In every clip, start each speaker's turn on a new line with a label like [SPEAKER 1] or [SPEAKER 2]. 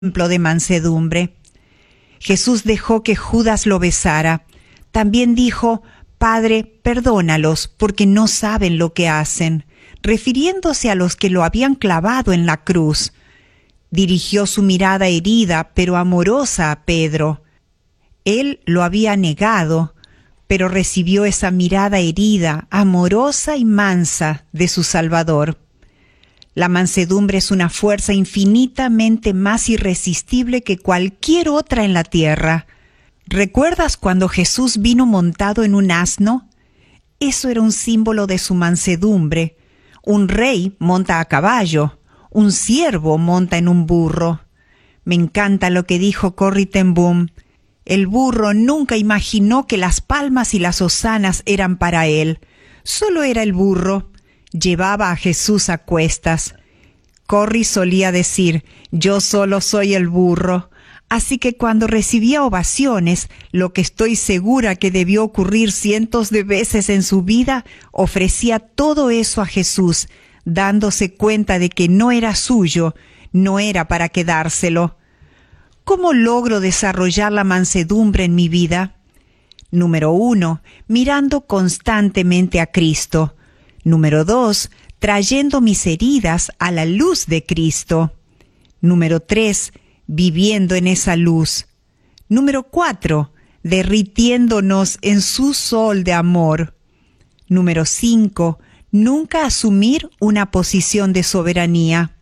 [SPEAKER 1] ejemplo de mansedumbre. Jesús dejó que Judas lo besara. También dijo: Padre, perdónalos, porque no saben lo que hacen, refiriéndose a los que lo habían clavado en la cruz. Dirigió su mirada herida pero amorosa a Pedro. Él lo había negado, pero recibió esa mirada herida, amorosa y mansa de su Salvador. La mansedumbre es una fuerza infinitamente más irresistible que cualquier otra en la tierra. ¿Recuerdas cuando Jesús vino montado en un asno? Eso era un símbolo de su mansedumbre. Un rey monta a caballo, un siervo monta en un burro. Me encanta lo que dijo Corrie ten Boom. El burro nunca imaginó que las palmas y las hosanas eran para él. Solo era el burro. Llevaba a Jesús a cuestas. Corrie solía decir: yo solo soy el burro. Así que cuando recibía ovaciones, lo que estoy segura que debió ocurrir cientos de veces en su vida, ofrecía todo eso a Jesús, dándose cuenta de que no era suyo, no era para quedárselo. ¿Cómo logro desarrollar la mansedumbre en mi vida? Número 1, mirando constantemente a Cristo. Número 2, trayendo mis heridas a la luz de Cristo. Número 3, viviendo en esa luz. Número 4, derritiéndonos en su sol de amor. Número 5, nunca asumir una posición de soberanía.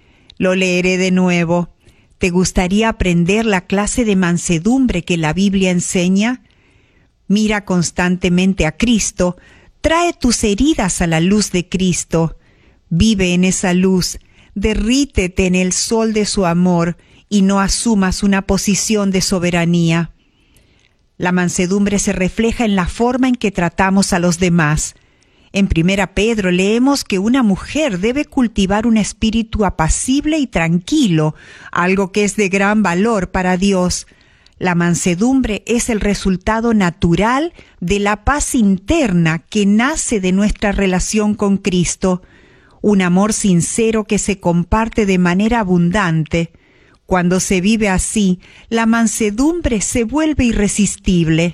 [SPEAKER 1] Lo leeré de nuevo. ¿Te gustaría aprender la clase de mansedumbre que la Biblia enseña? Mira constantemente a Cristo. Trae tus heridas a la luz de Cristo. Vive en esa luz. Derrítete en el sol de su amor y no asumas una posición de soberanía. La mansedumbre se refleja en la forma en que tratamos a los demás. En 1 Pedro leemos que una mujer debe cultivar un espíritu apacible y tranquilo, algo que es de gran valor para Dios. La mansedumbre es el resultado natural de la paz interna que nace de nuestra relación con Cristo, un amor sincero que se comparte de manera abundante. Cuando se vive así, la mansedumbre se vuelve irresistible.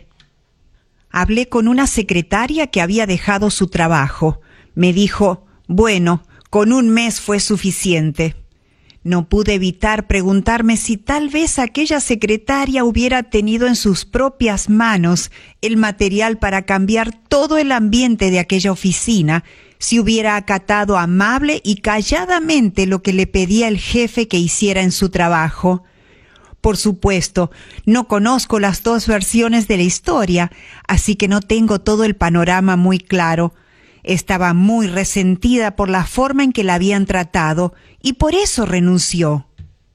[SPEAKER 1] Hablé con una secretaria que había dejado su trabajo. Me dijo: bueno, con 1 mes fue suficiente. No pude evitar preguntarme si tal vez aquella secretaria hubiera tenido en sus propias manos el material para cambiar todo el ambiente de aquella oficina, si hubiera acatado amable y calladamente lo que le pedía el jefe que hiciera en su trabajo. Por supuesto, no conozco las 2 versiones de la historia, así que no tengo todo el panorama muy claro. Estaba muy resentida por la forma en que la habían tratado y por eso renunció.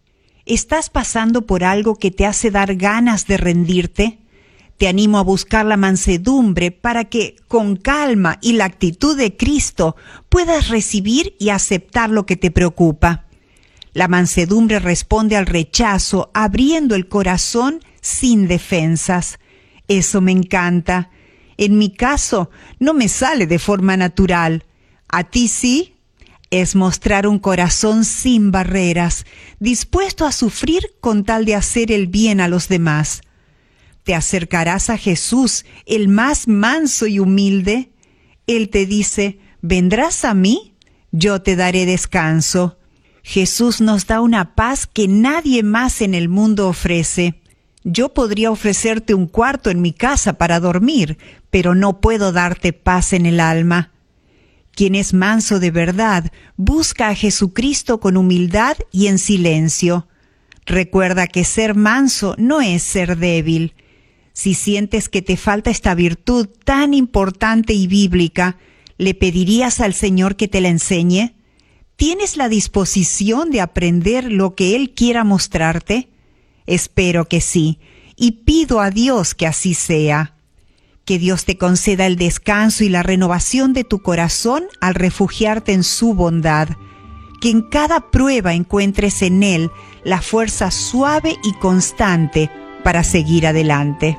[SPEAKER 1] ¿Estás pasando por algo que te hace dar ganas de rendirte? Te animo a buscar la mansedumbre para que, con calma y la actitud de Cristo, puedas recibir y aceptar lo que te preocupa. La mansedumbre responde al rechazo, abriendo el corazón sin defensas. Eso me encanta. En mi caso, no me sale de forma natural. ¿A ti sí? Es mostrar un corazón sin barreras, dispuesto a sufrir con tal de hacer el bien a los demás. ¿Te acercarás a Jesús, el más manso y humilde? Él te dice: ¿vendrás a mí? Yo te daré descanso. Jesús nos da una paz que nadie más en el mundo ofrece. Yo podría ofrecerte un cuarto en mi casa para dormir, pero no puedo darte paz en el alma. Quien es manso de verdad busca a Jesucristo con humildad y en silencio. Recuerda que ser manso no es ser débil. Si sientes que te falta esta virtud tan importante y bíblica, ¿le pedirías al Señor que te la enseñe? ¿Tienes la disposición de aprender lo que Él quiera mostrarte? Espero que sí, y pido a Dios que así sea. Que Dios te conceda el descanso y la renovación de tu corazón al refugiarte en su bondad. Que en cada prueba encuentres en Él la fuerza suave y constante para seguir adelante.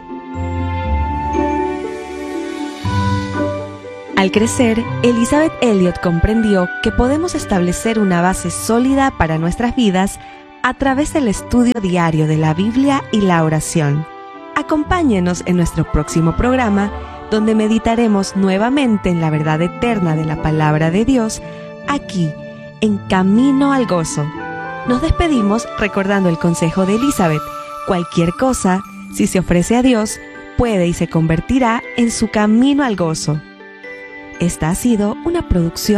[SPEAKER 2] Al crecer, Elizabeth Elliot comprendió que podemos establecer una base sólida para nuestras vidas a través del estudio diario de la Biblia y la oración. Acompáñenos en nuestro próximo programa, donde meditaremos nuevamente en la verdad eterna de la palabra de Dios, aquí, en Camino al Gozo. Nos despedimos recordando el consejo de Elizabeth: cualquier cosa, si se ofrece a Dios, puede y se convertirá en su camino al gozo. Esta ha sido una producción